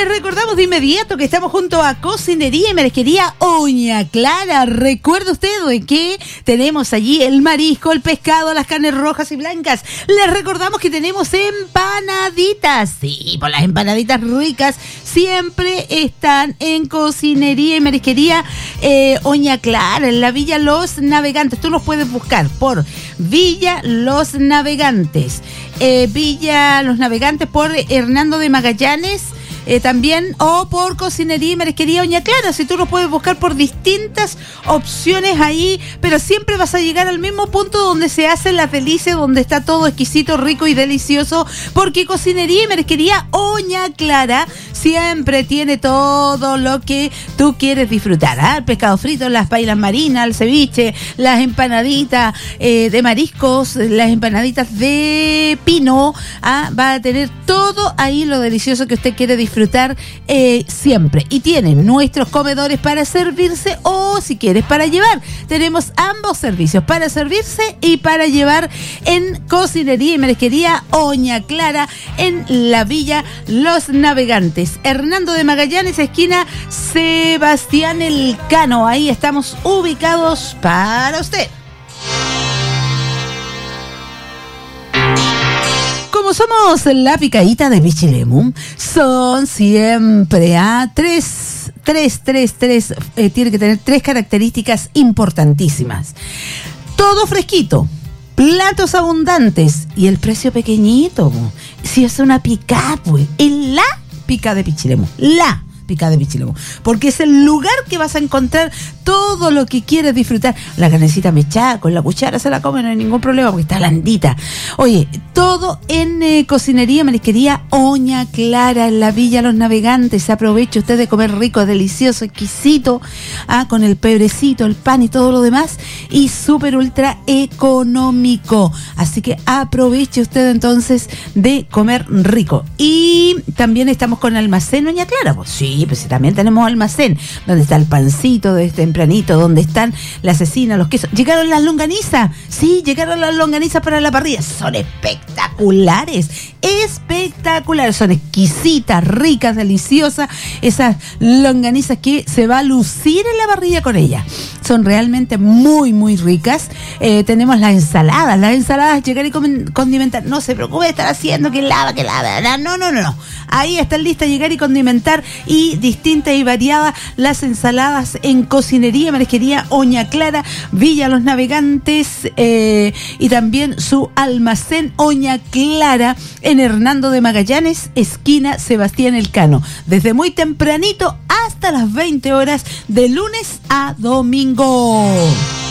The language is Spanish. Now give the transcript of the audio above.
Les recordamos de inmediato que estamos junto a Cocinería y Marisquería Oña Clara. Recuerde usted que tenemos allí el marisco, el pescado, las carnes rojas y blancas. Les recordamos que tenemos empanaditas. Sí, por las empanaditas ricas siempre están en Cocinería y Marisquería Oña Clara, en la Villa Los Navegantes. Tú los puedes buscar por Villa Los Navegantes. Villa Los Navegantes por Hernando de Magallanes. También, o por Cocinería y Marisquería Oña Clara. Si tú lo puedes buscar por distintas opciones ahí, pero siempre vas a llegar al mismo punto donde se hacen las delicias, donde está todo exquisito, rico y delicioso, porque Cocinería y Marisquería Oña Clara siempre tiene todo lo que tú quieres disfrutar, ¿ah? El pescado frito, las pailas marinas, el ceviche, las empanaditas de mariscos, las empanaditas de pino, ¿ah? Va a tener todo ahí lo delicioso que usted quiere disfrutar siempre. Y tienen nuestros comedores para servirse o, si quieres, para llevar. Tenemos ambos servicios, para servirse y para llevar, en Cocinería y Marisquería Oña Clara, en la Villa Los Navegantes. Hernando de Magallanes, esquina Sebastián Elcano. Ahí estamos ubicados para usted. Como somos la picadita de Pichilemu, son siempre tres, tiene que tener tres características importantísimas. Todo fresquito, platos abundantes y el precio pequeñito. Si es una picada, pues, es la pica de Pichilemu, la pica de Pichilemu, porque es el lugar que vas a encontrar todo lo que quieres disfrutar. La carnecita mechada con la cuchara se la come, no hay ningún problema porque está blandita. Oye, todo en Cocinería, Marisquería Oña Clara, en la Villa Los Navegantes. Aproveche usted de comer rico, delicioso, exquisito, con el pebrecito, el pan y todo lo demás, y súper ultra económico. Así que aproveche usted entonces de comer rico. Y también estamos con Almacén Oña Clara. Pues sí, pues también tenemos almacén, donde está el pancito de tempranito, donde están las cecinas, los quesos. ¿Llegaron las longanizas? Sí, llegaron las longanizas para la parrilla. Son espectaculares, son exquisitas, ricas, deliciosas. Esas longanizas que se va a lucir en la parrilla con ellas. Son realmente muy, muy ricas. Tenemos las ensaladas, llegar y condimentar. No se preocupe de estar haciendo que lava. No. Ahí está lista, llegar y condimentar, y distintas y variadas las ensaladas en Cocinería, Marisquería Oña Clara, Villa Los Navegantes, y también su almacén Oña Clara en Hernando de Magallanes, esquina Sebastián Elcano, desde muy tempranito hasta las 20 horas de lunes a domingo.